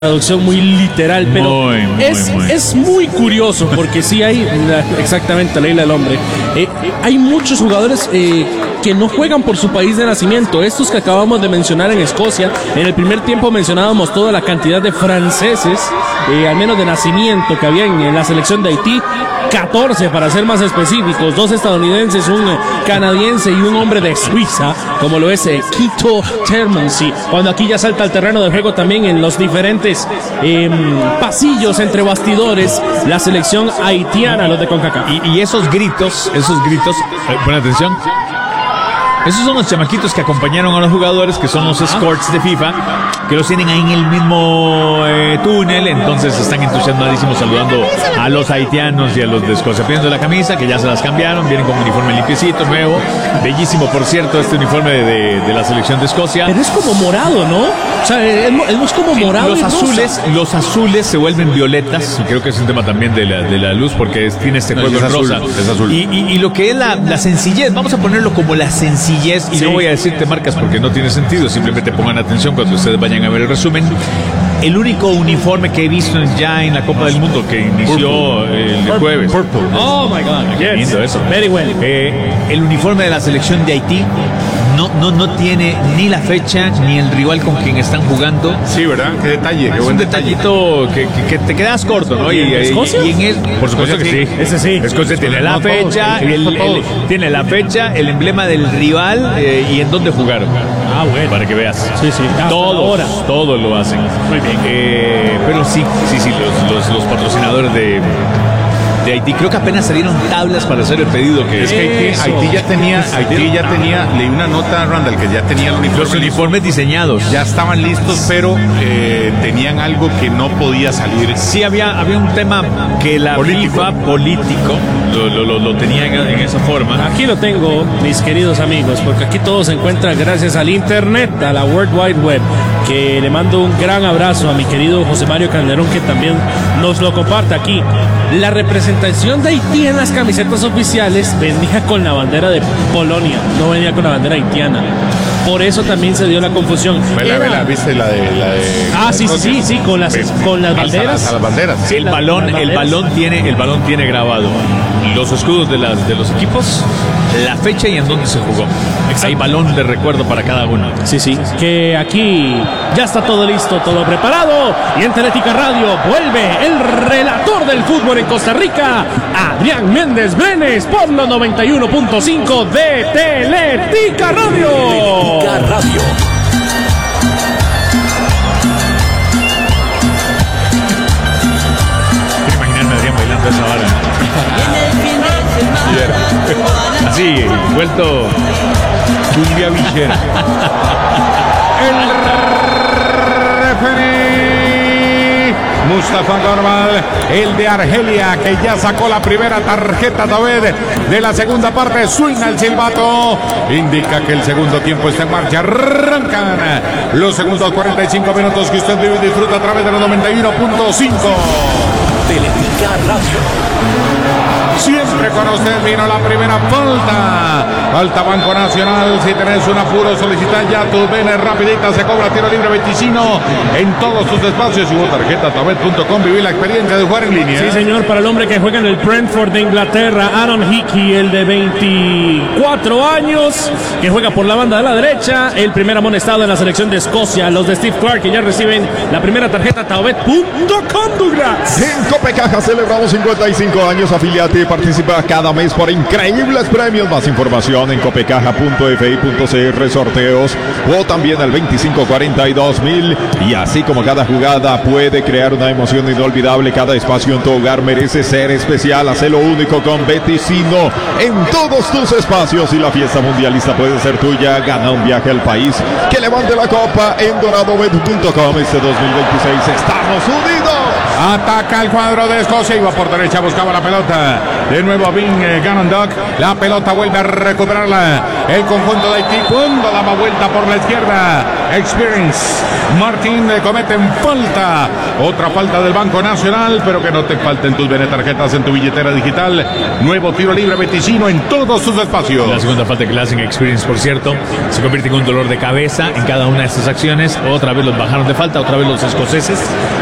traducción muy literal, pero es muy curioso porque sí hay, exactamente, Leila el hombre, hay muchos jugadores que no juegan por su país de nacimiento. Estos que acabamos de mencionar en Escocia, en el primer tiempo mencionábamos toda la cantidad de franceses, al menos de nacimiento, que había en la selección de Haití. 14 para ser más específicos, 2 estadounidenses, un canadiense y un hombre de Suiza, como lo es Quito Termancy. Cuando aquí ya salta al terreno de juego también en los diferentes pasillos entre bastidores, la selección haitiana, los de CONCACAF. Y esos gritos, pon atención. Esos son los chamaquitos que acompañaron a los jugadores, que son los escorts de FIFA, que los tienen ahí en el mismo túnel. Entonces están entusiasmadísimos saludando a los haitianos y a los de Escocia, pidiendo la camisa, que ya se las cambiaron, vienen con un uniforme limpiecito, nuevo, bellísimo por cierto, este uniforme de la selección de Escocia. Pero es como morado, ¿no? O sea, es como morado. Los azules se vuelven violetas, y creo que es un tema también de la luz, porque tiene este juego en rosa. Es azul. Y lo que es la sencillez, vamos a ponerlo como la sencillez. Y no voy a decirte marcas porque no tiene sentido, simplemente pongan atención cuando ustedes vayan a ver el resumen. El único uniforme que he visto ya en la Copa del Mundo, que inició el jueves. Oh my God, yes. Lindo eso. Very well. El uniforme de la selección de Haití no tiene ni la fecha ni el rival con quien están jugando. Sí, ¿verdad? Qué detalle, qué buen detallito que te quedas corto, ¿no? ¿Y Escocia? Por supuesto que sí. Ese sí. Escocia tiene la fecha, tiene la fecha, el emblema del rival y en dónde jugaron. Ah, bueno. Para que veas. Sí. Todos lo hacen. Muy bien. Pero sí, los patrocinadores de Haití, creo que apenas se dieron tablas para hacer el pedido. Es que Haití ya tenía, leí una nota, Randall, que ya tenía los uniformes diseñados. Ya estaban listos, pero tenían algo que no podía salir. Sí, había un tema que la FIFA político lo tenía en esa forma. Aquí lo tengo, mis queridos amigos, porque aquí todo se encuentra gracias al internet, a la World Wide Web, que le mando un gran abrazo a mi querido José Mario Calderón, que también nos lo comparte aquí. La representación de Haití en las camisetas oficiales venía con la bandera de Polonia, no venía con la bandera haitiana. Por eso también se dio la confusión. Vela, ¿viste la de sí, con las banderas. A las banderas. Sí, el balón tiene grabado los escudos de los equipos, la fecha y en dónde se jugó. Exacto. Hay balón de recuerdo para cada uno. Sí, que aquí ya está todo listo, todo preparado. Y en Teletica Radio vuelve el relator del fútbol en Costa Rica, Adrián Méndez Brenes, por los 91.5 de Teletica Radio. Teletica Radio. Quiero imaginarme a Adrián bailando esa vara. Así, vuelto cumbia villera. El referee Mustafa Gorbal, el de Argelia, que ya sacó la primera tarjeta de la segunda parte. Suena el silbato, indica que el segundo tiempo está en marcha. Arrancan los segundos 45 minutos que usted vive y disfruta a través de los 91.5 Teletica Radio. Siempre con usted vino la primera falta Banco Nacional. Si tenés un apuro, solicita ya tu bene rapidita, se cobra tiro libre 25 en todos tus espacios. Y tarjeta tabet.com, vivir la experiencia de jugar en línea. Sí, señor, para el hombre que juega en el Brentford de Inglaterra, Aaron Hickey, el de 24 años, que juega por la banda de la derecha, el primer amonestado en la selección de Escocia, los de Steve Clark, que ya reciben la primera tarjeta tabet.com, Douglas. En Copecaja celebramos 55 años, afiliate. Participa cada mes por increíbles premios. Más información en copecaja.fi.cr, sorteos, o también al 2542.000. Y así como cada jugada puede crear una emoción inolvidable, cada espacio en tu hogar merece ser especial. Hacelo único con Beticino en todos tus espacios, y la fiesta mundialista puede ser tuya. Gana un viaje al país que levante la copa en doradobet.com. Este 2026 estamos unidos. Ataca el cuadro de Escocia, iba por derecha, buscaba la pelota. De nuevo a Vin Ganondok. La pelota vuelve a recuperarla. El conjunto de Haití cuando daba vuelta por la izquierda. Experience. Martín le cometen falta. Otra falta del Banco Nacional, pero que no te falten tus tarjetas en tu billetera digital. Nuevo tiro libre Beticino en todos sus espacios. La segunda falta que le hacen Experience, por cierto, se convierte en un dolor de cabeza en cada una de estas acciones. Otra vez los bajaron de falta, otra vez los escoceses.